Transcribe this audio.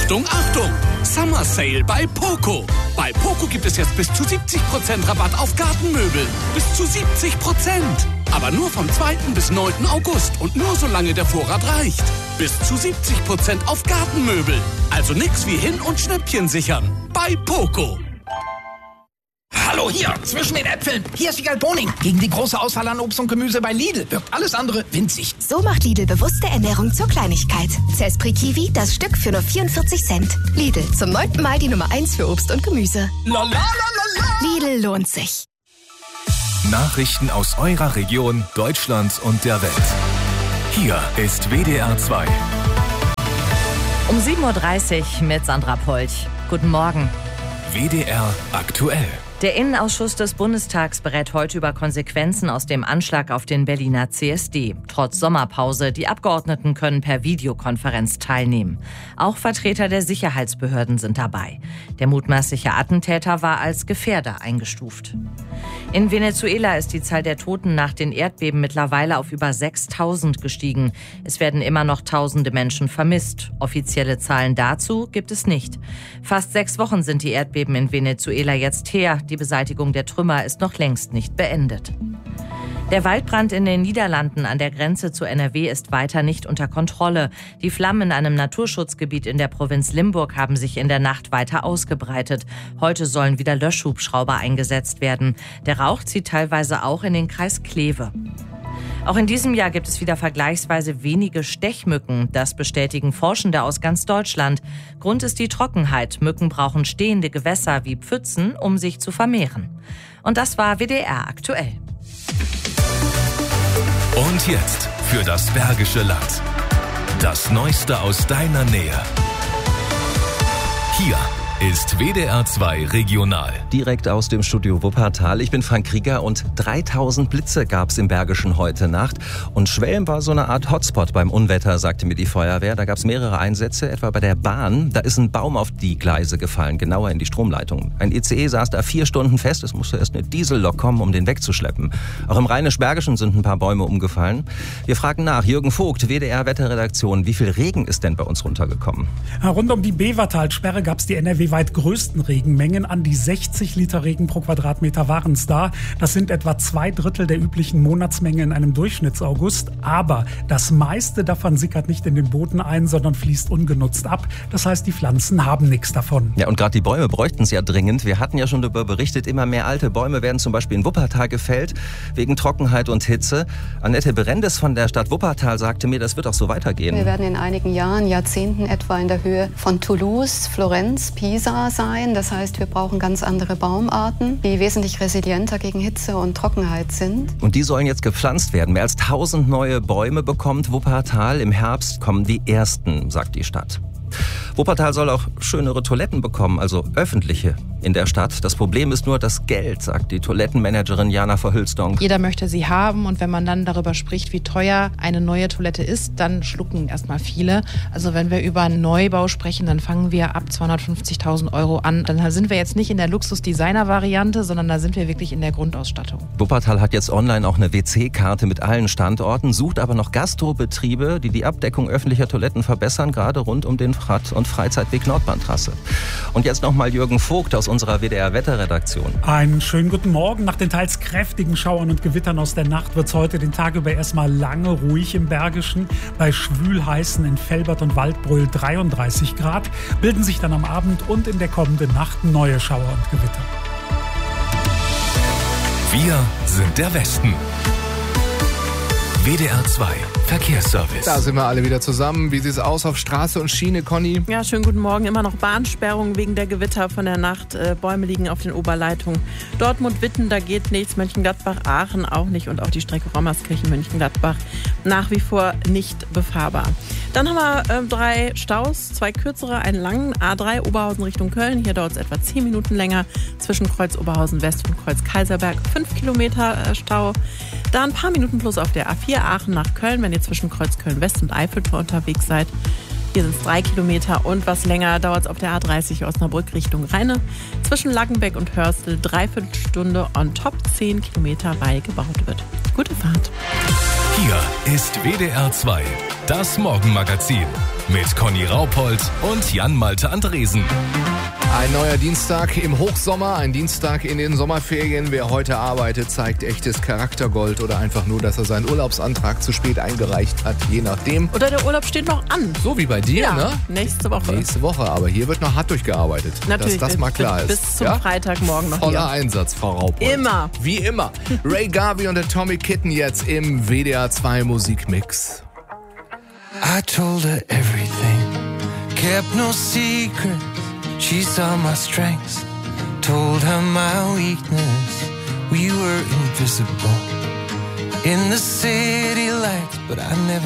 Achtung, Achtung! Summer Sale bei Poco. Bei Poco gibt es jetzt bis zu 70% Rabatt auf Gartenmöbel. Bis zu 70%. Aber nur vom 2. bis 9. August und nur solange der Vorrat reicht. Bis zu 70% auf Gartenmöbel. Also nix wie hin- und Schnäppchen sichern. Bei Poco. Hallo, hier, zwischen den Äpfeln. Hier ist Wiegald Boning. Gegen die große Auswahl an Obst und Gemüse bei Lidl wirkt alles andere winzig. So macht Lidl bewusste Ernährung zur Kleinigkeit. Zespri Kiwi, das Stück für nur 44 Cent. Lidl, zum 9. Mal die Nummer 1 für Obst und Gemüse. Lidl lohnt sich. Nachrichten aus eurer Region, Deutschland und der Welt. Hier ist WDR 2. Um 7.30 Uhr mit Sandra Polch. Guten Morgen. WDR aktuell. Der Innenausschuss des Bundestags berät heute über Konsequenzen aus dem Anschlag auf den Berliner CSD. Trotz Sommerpause, die Abgeordneten können per Videokonferenz teilnehmen. Auch Vertreter der Sicherheitsbehörden sind dabei. Der mutmaßliche Attentäter war als Gefährder eingestuft. In Venezuela ist die Zahl der Toten nach den Erdbeben mittlerweile auf über 6.000 gestiegen. Es werden immer noch tausende Menschen vermisst. Offizielle Zahlen dazu gibt es nicht. Fast 6 Wochen sind die Erdbeben in Venezuela jetzt her. Die Beseitigung der Trümmer ist noch längst nicht beendet. Der Waldbrand in den Niederlanden an der Grenze zu NRW ist weiter nicht unter Kontrolle. Die Flammen in einem Naturschutzgebiet in der Provinz Limburg haben sich in der Nacht weiter ausgebreitet. Heute sollen wieder Löschhubschrauber eingesetzt werden. Der Rauch zieht teilweise auch in den Kreis Kleve. Auch in diesem Jahr gibt es wieder vergleichsweise wenige Stechmücken. Das bestätigen Forschende aus ganz Deutschland. Grund ist die Trockenheit. Mücken brauchen stehende Gewässer wie Pfützen, um sich zu vermehren. Und das war WDR aktuell. Und jetzt für das Bergische Land. Das Neueste aus deiner Nähe. Hier ist WDR 2 Regional. Direkt aus dem Studio Wuppertal. Ich bin Frank Krieger und 3000 Blitze gab es im Bergischen heute Nacht. Und Schwelm war so eine Art Hotspot beim Unwetter, sagte mir die Feuerwehr. Da gab es mehrere Einsätze, etwa bei der Bahn. Da ist ein Baum auf die Gleise gefallen, genauer in die Stromleitung. Ein ICE saß da 4 Stunden fest. Es musste erst eine Diesellok kommen, um den wegzuschleppen. Auch im Rheinisch-Bergischen sind ein paar Bäume umgefallen. Wir fragen nach. Jürgen Vogt, WDR-Wetterredaktion. Wie viel Regen ist denn bei uns runtergekommen? Rund um die Bevertalsperre gab es die NRW-weit größten Regenmengen. An die 60 Liter Regen pro Quadratmeter waren es da. Das sind etwa 2/3 der üblichen Monatsmenge in einem Durchschnittsaugust. Aber das meiste davon sickert nicht in den Boden ein, sondern fließt ungenutzt ab. Das heißt, die Pflanzen haben nichts davon. Ja, und gerade die Bäume bräuchten es ja dringend. Wir hatten ja schon darüber berichtet, immer mehr alte Bäume werden zum Beispiel in Wuppertal gefällt, wegen Trockenheit und Hitze. Annette Berendes von der Stadt Wuppertal sagte mir, das wird auch so weitergehen. Wir werden in einigen Jahren, Jahrzehnten etwa in der Höhe von Toulouse, Florenz, Pisa sein. Das heißt, wir brauchen ganz andere Baumarten, die wesentlich resilienter gegen Hitze und Trockenheit sind. Und die sollen jetzt gepflanzt werden. Mehr als 1000 neue Bäume bekommt Wuppertal. Im Herbst kommen die ersten, sagt die Stadt. Wuppertal soll auch schönere Toiletten bekommen, also öffentliche in der Stadt. Das Problem ist nur das Geld, sagt die Toilettenmanagerin Jana Verhülsdonk. Jeder möchte sie haben und wenn man dann darüber spricht, wie teuer eine neue Toilette ist, dann schlucken erstmal viele. Also wenn wir über einen Neubau sprechen, dann fangen wir ab 250.000 € an. Dann sind wir jetzt nicht in der Luxus-Designer-Variante, sondern da sind wir wirklich in der Grundausstattung. Wuppertal hat jetzt online auch eine WC-Karte mit allen Standorten, sucht aber noch Gastrobetriebe, die die Abdeckung öffentlicher Toiletten verbessern, gerade rund um den Rad- und Freizeitweg Nordbahntrasse. Und jetzt nochmal Jürgen Vogt aus unserer WDR-Wetterredaktion. Einen schönen guten Morgen. Nach den teils kräftigen Schauern und Gewittern aus der Nacht wird es heute den Tag über erstmal lange ruhig im Bergischen. Bei schwülheißen in Velbert und Waldbröl 33 Grad bilden sich dann am Abend und in der kommenden Nacht neue Schauer und Gewitter. Wir sind der Westen. WDR 2 Verkehrsservice. Da sind wir alle wieder zusammen. Wie sieht es aus auf Straße und Schiene, Conny? Ja, schönen guten Morgen. Immer noch Bahnsperrungen wegen der Gewitter von der Nacht. Bäume liegen auf den Oberleitungen. Dortmund-Witten, da geht nichts. Mönchengladbach-Aachen auch nicht. Und auch die Strecke Rommerskirchen-Mönchengladbach nach wie vor nicht befahrbar. Dann haben wir 3 Staus, 2 kürzere, einen langen A3 Oberhausen Richtung Köln. Hier dauert es etwa 10 Minuten länger zwischen Kreuz Oberhausen West und Kreuz Kaiserberg. 5 Kilometer Stau. Da ein paar Minuten plus auf der A4 Aachen nach Köln, wenn ihr zwischen Kreuz Köln West und Eiffeltor unterwegs seid. Hier sind es 3 Kilometer und was länger dauert es auf der A30 Osnabrück Richtung Rheine. Zwischen Lackenbeck und Hörstel 3/4 Stunde on top 10 Kilometer, weil gebaut wird. Gute Fahrt. Hier ist WDR 2, das Morgenmagazin. mit Conny Raupold und Jan-Malte Andresen. Ein neuer Dienstag im Hochsommer, ein Dienstag in den Sommerferien. Wer heute arbeitet, zeigt echtes Charaktergold oder einfach nur, dass er seinen Urlaubsantrag zu spät eingereicht hat, je nachdem. Oder der Urlaub steht noch an. So wie bei dir, ja, ne? Nächste Woche. Nächste Woche, aber hier wird noch hart durchgearbeitet. Natürlich, dass das mal klar ist. Bis zum Freitagmorgen noch Voller hier. Einsatz, Frau Raupold. Immer. Wie immer. Ray Garvey und Atomic Kitten jetzt im WDR 2 Musikmix. I told her everything, kept no secrets. She saw my strengths, told her my weakness. We were invisible in the city lights, but I never